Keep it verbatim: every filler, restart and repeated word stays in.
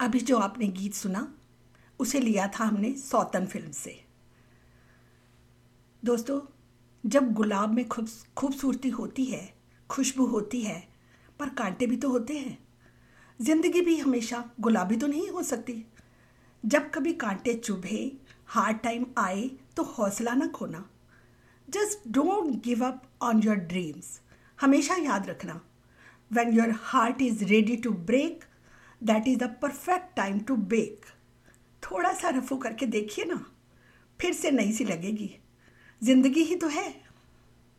अभी जो आपने गीत सुना उसे लिया था हमने सौतन फिल्म से। दोस्तों, जब गुलाब में खूब खूबसूरती होती है, खुशबू होती है, पर कांटे भी तो होते हैं। जिंदगी भी हमेशा गुलाबी तो नहीं हो सकती। जब कभी कांटे चुभे, हार्ड टाइम आए तो हौसला न खोना। Just don't give up on your dreams. हमेशा याद रखना, when your heart is ready to break, that is the perfect time to bake। थोड़ा सा रफू करके देखिए ना, फिर से नई सी लगेगी। जिंदगी ही तो है।